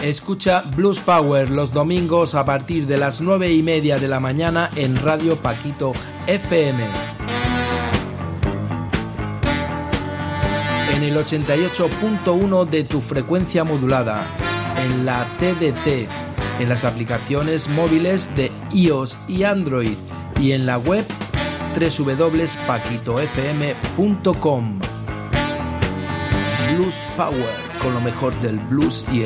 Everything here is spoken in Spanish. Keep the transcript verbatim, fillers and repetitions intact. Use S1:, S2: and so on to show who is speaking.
S1: Escucha Blues Power los domingos a partir de las nueve y media de la mañana en Radio Paquito F M. En el ochenta y ocho punto uno de tu frecuencia modulada, en la T D T, en las aplicaciones móviles de iOS y Android y en la web doble u doble u doble u punto paquito f m punto com. Blues Power, con lo mejor del blues y el